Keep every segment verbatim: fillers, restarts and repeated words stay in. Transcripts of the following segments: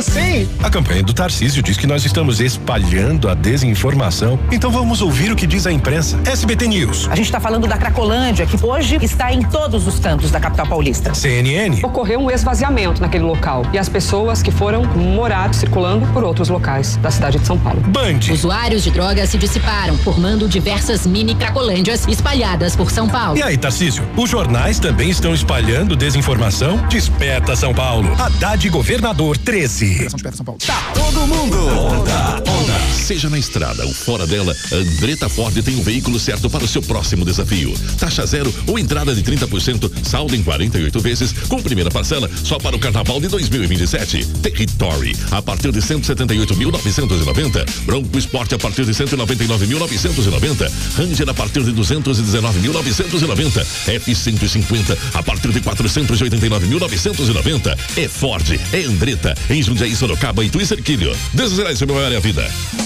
assim? A campanha do Tarcísio diz que nós estamos espalhando a desinformação. Então vamos ouvir o que diz a imprensa. S B T News. A gente está falando da Cracolândia, que hoje está em todos os cantos da capital paulista. C N N. Ocorreu um esvaziamento naquele local e as pessoas que foram morar circulando por outros locais da cidade de São Paulo. Band. Usuários de drogas se dissiparam, formando diversas mini Cracolândias espalhadas por São Paulo. E aí, Tarcísio, os jornais também estão espalhando desinformação? Desperta São Paulo. Haddad Governador treze. Tá todo mundo. Onda, onda. Seja na estrada ou fora dela, a Andretta Ford tem o veículo certo para o seu próximo desafio. Taxa zero ou entrada de trinta por cento, saldo em quarenta e oito vezes, com primeira parcela só para o carnaval de dois mil e vinte e sete. Territory, a partir de cento e setenta e oito mil novecentos e noventa. Bronco Sport a partir de cento e noventa e nove mil novecentos e noventa. Ranger a partir de duzentos e dezenove mil novecentos e noventa. F cento e cinquenta a partir de quatrocentos e oitenta e nove mil novecentos e noventa. É Ford, é Andretta, em Jundiaí, Sorocaba e Tuicerquilho. Desacelerar seu maior é a vida.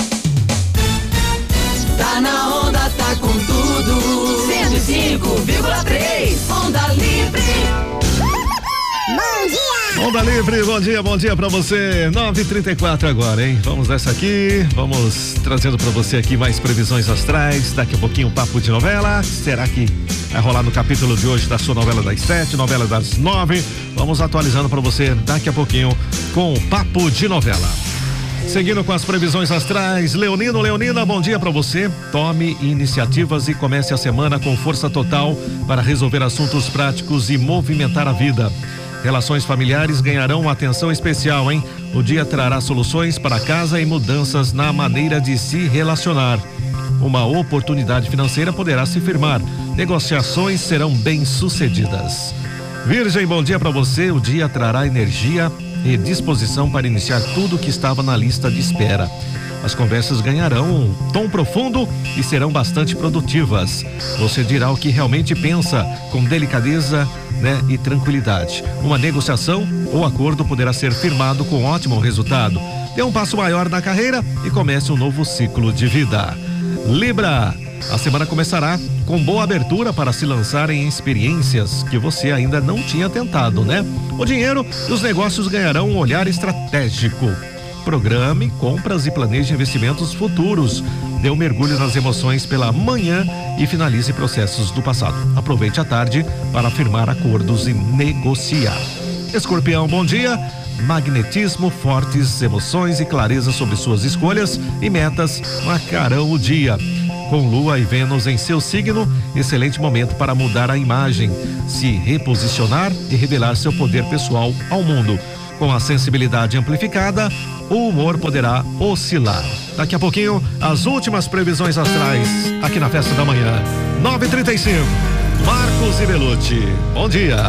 Tá na onda, tá com tudo. cento e cinco vírgula três, Onda Livre. Bom dia! Onda Livre, bom dia, bom dia pra você. nove e trinta e quatro agora, hein? Vamos nessa aqui, vamos trazendo pra você aqui mais previsões astrais. Daqui a pouquinho, papo de novela. Será que vai rolar no capítulo de hoje da sua novela das sete, novela das nove? Vamos atualizando pra você daqui a pouquinho com o papo de novela. Seguindo com as previsões astrais, Leonino, Leonina, bom dia pra você. Tome iniciativas e comece a semana com força total para resolver assuntos práticos e movimentar a vida. Relações familiares ganharão uma atenção especial, hein? O dia trará soluções para casa e mudanças na maneira de se relacionar. Uma oportunidade financeira poderá se firmar. Negociações serão bem-sucedidas. Virgem, bom dia para você. O dia trará energia e disposição para iniciar tudo que estava na lista de espera. As conversas ganharão um tom profundo e serão bastante produtivas. Você dirá o que realmente pensa com delicadeza, né, e tranquilidade. Uma negociação ou acordo poderá ser firmado com ótimo resultado. Dê um passo maior na carreira e comece um novo ciclo de vida. Libra, a semana começará com boa abertura para se lançar em experiências que você ainda não tinha tentado, né? O dinheiro e os negócios ganharão um olhar estratégico. Programe compras e planeje investimentos futuros. Dê um mergulho nas emoções pela manhã e finalize processos do passado. Aproveite a tarde para firmar acordos e negociar. Escorpião, bom dia. Magnetismo, fortes emoções e clareza sobre suas escolhas e metas marcarão o dia. Com Lua e Vênus em seu signo, excelente momento para mudar a imagem, se reposicionar e revelar seu poder pessoal ao mundo. Com a sensibilidade amplificada, o humor poderá oscilar. Daqui a pouquinho, as últimas previsões astrais, aqui na Festa da Manhã. nove e trinta e cinco. Marcos e Belucci, bom dia.